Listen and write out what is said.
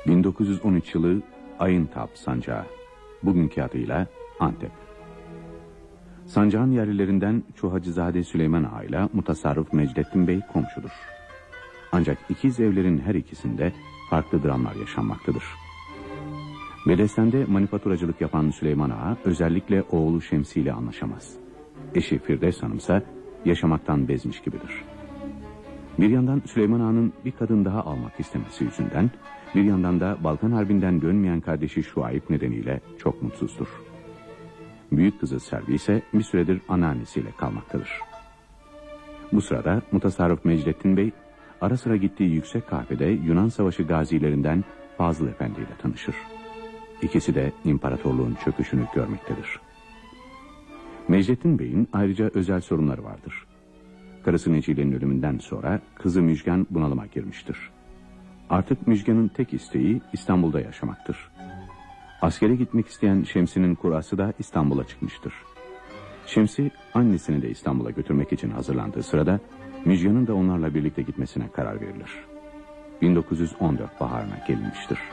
1913 yılı Ayıntap Sancağı, bugünkü adıyla Antep. Sancağın yerlilerinden Çuhacızade Süleyman Ağa ile Mutasarrıf Mecdettin Bey komşudur. Ancak ikiz evlerin her ikisinde farklı dramlar yaşanmaktadır. Bedesten'de manifaturacılık yapan Süleyman Ağa özellikle oğlu Şemsi ile anlaşamaz. Eşi Firdevs Hanım ise yaşamaktan bezmiş gibidir. Bir yandan Süleyman Ağa'nın bir kadın daha almak istemesi yüzünden, bir yandan da Balkan Harbi'nden dönmeyen kardeşi Şuayb nedeniyle çok mutsuzdur. Büyük kızı Selvi ise bir süredir anneannesiyle kalmaktadır. Bu sırada Mutasarrıf Mecdettin Bey, ara sıra gittiği yüksek kahvede Yunan Savaşı gazilerinden Fazıl Efendi ile tanışır. İkisi de imparatorluğun çöküşünü görmektedir. Mecdettin Bey'in ayrıca özel sorunları vardır. Karısı Necile'nin ölümünden sonra kızı Müjgan bunalıma girmiştir. Artık Müjgan'ın tek isteği İstanbul'da yaşamaktır. Askere gitmek isteyen Şemsi'nin kurası da İstanbul'a çıkmıştır. Şemsi annesini de İstanbul'a götürmek için hazırlandığı sırada Müjgan'ın da onlarla birlikte gitmesine karar verilir. 1914 baharına gelinmiştir.